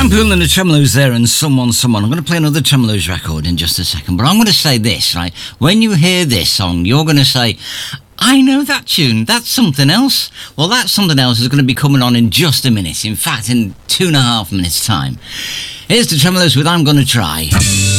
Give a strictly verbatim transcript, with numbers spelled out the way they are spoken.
Sam Poole and the Tremolos there, and Someone, Someone. I'm going to play another Tremolos record in just a second, but I'm going to say this, right? When you hear this song, you're going to say, I know that tune, that's something else. Well, that something else is going to be coming on in just a minute. In fact, in two and a half minutes' time. Here's the Tremolos with I'm Gonna Try.